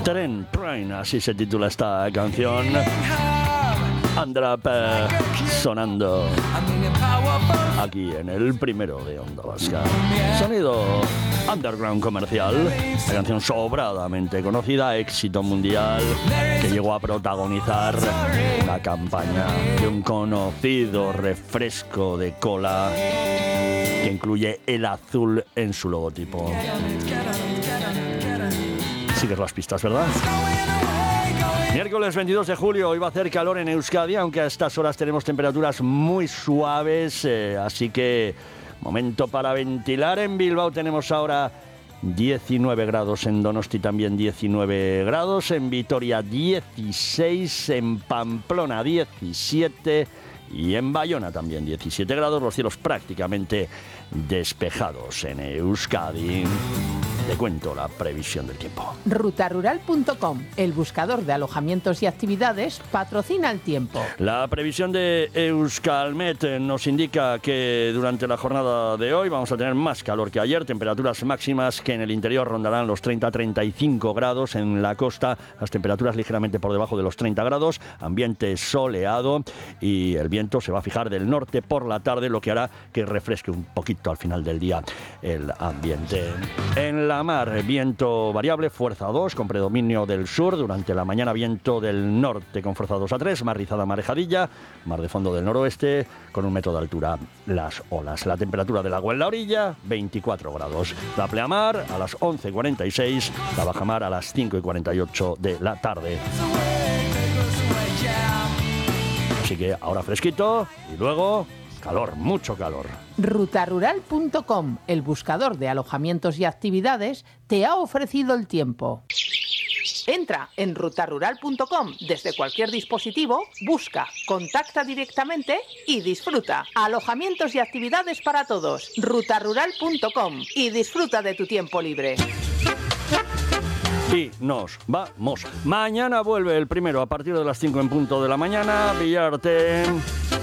Tren Train, así se titula esta canción. Andrap sonando aquí en el primero de Onda Vasca. Sonido underground comercial, la canción sobradamente conocida, éxito mundial, que llegó a protagonizar la campaña de un conocido refresco de cola que incluye el azul en su logotipo. Sigues las pistas, ¿verdad? Miércoles 22 de julio, hoy va a hacer calor en Euskadi, aunque a estas horas tenemos temperaturas muy suaves, así que momento para ventilar. En Bilbao tenemos ahora 19 grados, en Donosti también 19 grados, en Vitoria 16, en Pamplona 17 y en Bayona también 17 grados, los cielos prácticamente despejados en Euskadi. Te cuento la previsión del tiempo. Rutarural.com, el buscador de alojamientos y actividades, patrocina el tiempo. La previsión de Euskalmet nos indica que durante la jornada de hoy vamos a tener más calor que ayer, temperaturas máximas que en el interior rondarán los 30-35 grados, en la costa las temperaturas ligeramente por debajo de los 30 grados, ambiente soleado y el viento se va a fijar del norte por la tarde, lo que hará que refresque un poquito al final del día el ambiente. En la mar, viento variable, fuerza 2, con predominio del sur. Durante la mañana, viento del norte con fuerza 2 a 3, mar rizada, marejadilla, mar de fondo del noroeste, con 1 metro de altura las olas. La temperatura del agua en la orilla, 24 grados. La pleamar a las 11:46, la bajamar a las 5:48 de la tarde. Así que ahora fresquito y luego calor, mucho calor. Rutarural.com, el buscador de alojamientos y actividades, te ha ofrecido el tiempo. Entra en rutarural.com desde cualquier dispositivo, busca, contacta directamente y disfruta. Alojamientos y actividades para todos. Rutarural.com y disfruta de tu tiempo libre. Y nos vamos. Mañana vuelve el primero a partir de las 5 en punto de la mañana. Villarte.